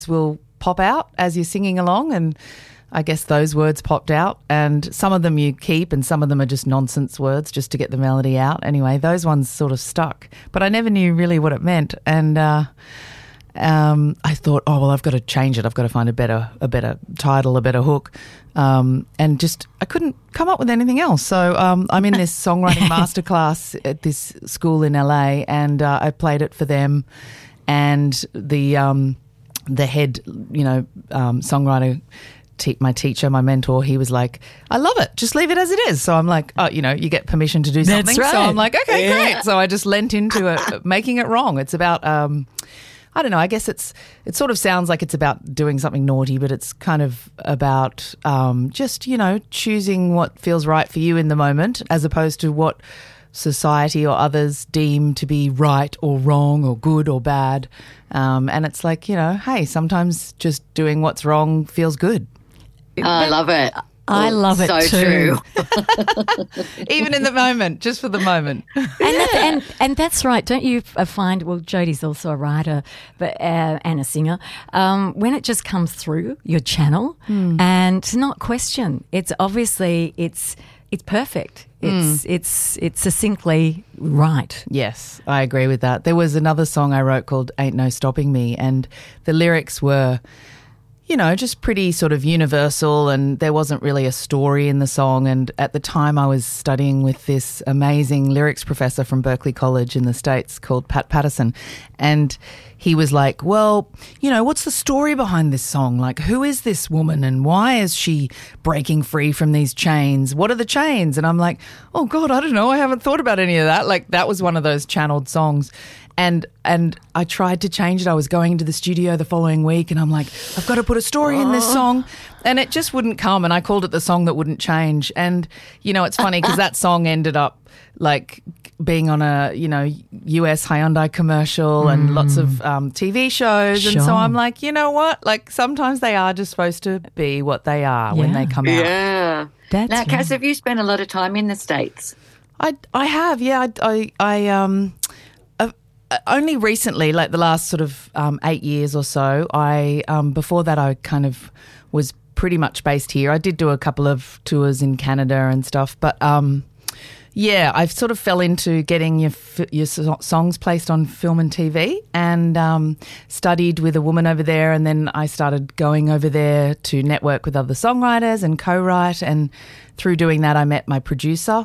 will pop out as you're singing along, and I guess those words popped out, and some of them you keep and some of them are just nonsense words just to get the melody out. Anyway, those ones sort of stuck, but I never knew really what it meant, and I thought, oh, well, I've got to change it. I've got to find a better title, a better hook, and just I couldn't come up with anything else. So I'm in this songwriting masterclass at this school in LA, and I played it for them, and the head, songwriter, my teacher, my mentor, he was like, I love it, just leave it as it is. So I'm like, oh, you get permission to do something. That's right. So I'm like, okay, great. So I just lent into it, making it wrong. It's about, I don't know, I guess it sort of sounds like it's about doing something naughty, but it's kind of about just, choosing what feels right for you in the moment, as opposed to what society or others deem to be right or wrong or good or bad. And it's like, hey, sometimes just doing what's wrong feels good. I love it. I love it so too. True. Even in the moment, just for the moment. And that's right. Don't you find, well, Jodie's also a writer and a singer, when it just comes through your channel and to not question, it's obviously, it's perfect. It's succinctly right. Yes, I agree with that. There was another song I wrote called Ain't No Stopping Me, and the lyrics were, just pretty sort of universal, and there wasn't really a story in the song. And at the time I was studying with this amazing lyrics professor from Berkeley College in the States called Pat Patterson, and he was like, well, what's the story behind this song? Like, who is this woman and why is she breaking free from these chains? What are the chains? And I'm like, oh God, I don't know. I haven't thought about any of that. Like, that was one of those channeled songs. And I tried to change it. I was going into the studio the following week and I'm like, I've got to put a story in this song. And it just wouldn't come. And I called it the song that wouldn't change. And, it's funny because that song ended up like being on a, US Hyundai commercial and lots of TV shows. Sure. And so I'm like, you know what? Like sometimes they are just supposed to be what they are when they come out. Yeah. Now, Cass, have you spent a lot of time in the States? I have, yeah. I only recently, like the last sort of 8 years or so. Before that, I kind of was pretty much based here. I did do a couple of tours in Canada and stuff, but yeah, I sort of fell into getting your songs placed on film and TV, and studied with a woman over there, and then I started going over there to network with other songwriters and co-write, and through doing that I met my producer.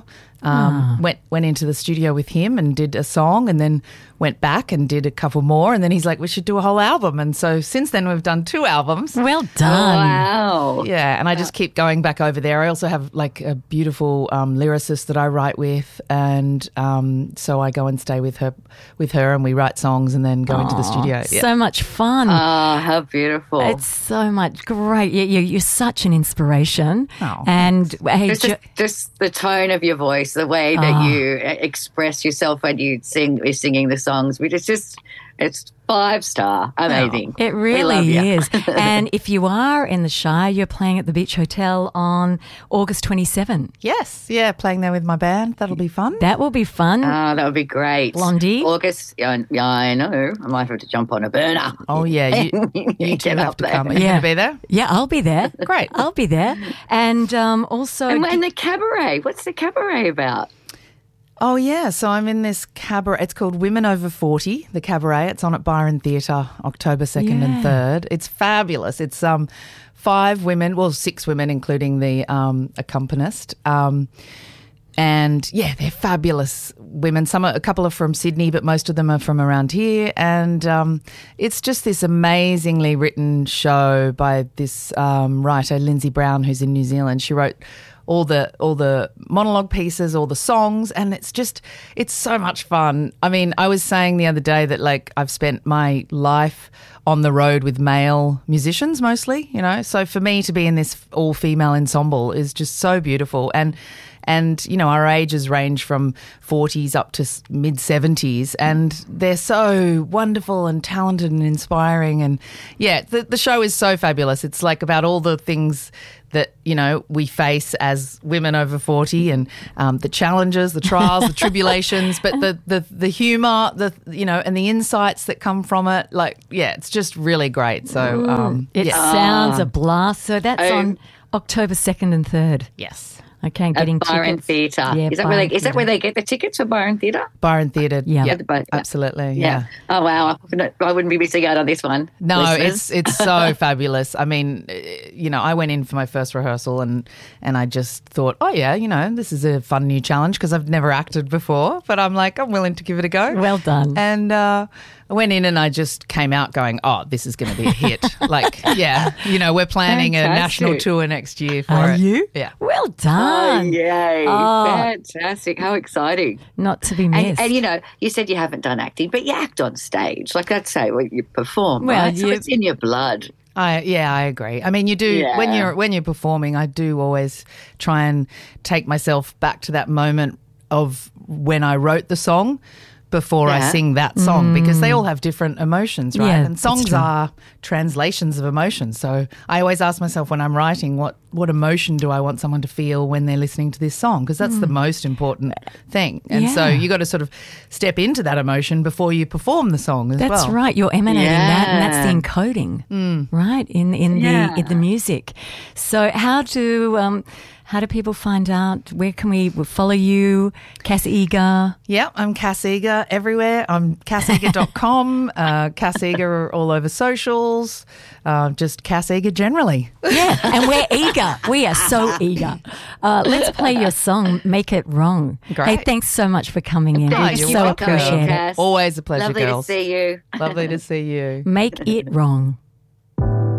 Went into the studio with him and did a song, and then went back and did a couple more, and then he's like, we should do a whole album. And so since then we've done 2 albums. Well done. Wow. Yeah, and I just keep going back over there. I also have like a beautiful lyricist that I write with, and so I go and stay with her and we write songs and then go into the studio. Yeah. So much fun. Oh, how beautiful. It's so much great. You're such an inspiration. Oh. And hey, just the tone of your voice, the way that you express yourself when you're singing the songs. It's 5-star. Amazing. it really is. And if you are in the Shire, you're playing at the Beach Hotel on August 27. Yes, yeah, playing there with my band. That'll be fun. That will be fun. Oh, that would be great. Blondie. August, yeah, I know. I might have to jump on a burner. Oh, yeah, you two have to come. Are you going to be there? Yeah, I'll be there. Great. I'll be there. And also... And the cabaret. What's the cabaret about? Oh, yeah. So I'm in this cabaret. It's called Women Over 40, the cabaret. It's on at Byron Theatre, October 2nd and 3rd. It's fabulous. It's 6 women, including the accompanist. And, yeah, they're fabulous women. A couple are from Sydney, but most of them are from around here. And it's just this amazingly written show by this writer, Lindsay Brown, who's in New Zealand. She wrote all the monologue pieces, all the songs, and it's so much fun. I mean, I was saying the other day that like I've spent my life on the road with male musicians mostly, so for me to be in this all-female ensemble is just so beautiful. And And, you know, our ages range from 40s up to mid-70s, and they're so wonderful and talented and inspiring. And, yeah, the show is so fabulous. It's like about all the things that, you know, we face as women over 40, and the challenges, the trials, the tribulations, but the humour, you know, and the insights that come from it. Like, yeah, it's just really great. So it sounds a blast. So that's on October 2nd and 3rd. Yes. Okay, At getting Byron tickets. Theatre. Yeah, Is that where they get the tickets for Byron Theatre? Byron Theatre. Yeah. Absolutely. Yeah. Oh, wow. I wouldn't be missing out on this one. No, listeners. it's so fabulous. I mean, you know, I went in for my first rehearsal and I just thought, oh, yeah, you know, this is a fun new challenge because I've never acted before. But I'm like, I'm willing to give it a go. Well done. And I went in and I just came out going, oh, this is going to be a hit. Like, yeah, you know, we're planning a national tour next year for Are it. you? Yeah. Well Oh, done. yay. Oh. Fantastic. How exciting. Not to be missed. And, you know, you said you haven't done acting, but you act on stage. Like, that's say well, you perform, Well, right? So it's in your blood. I agree. I mean, you do when you're performing. I do always try and take myself back to that moment of when I wrote the song before I sing that song, because they all have different emotions, right? Yeah, and songs are translations of emotions. So I always ask myself when I'm writing, what emotion do I want someone to feel when they're listening to this song? Because that's the most important thing. And so you got to sort of step into that emotion before you perform the song as well. That's right. You're emanating that, and that's the encoding, right, in the music. So how do people find out? Where can we follow you? Cass Eager. Yeah, I'm Cass Eager everywhere. I'm casseager.com, Cass Eager all over socials, just Cass Eager generally. Yeah, and we're eager. We are so eager. Let's play your song, Make It Wrong. Great. Hey, thanks so much for coming in. Thank We you so for coming, appreciate it. Cass. Always a pleasure, Lovely girls. to see you. Lovely to see you. Make It Wrong.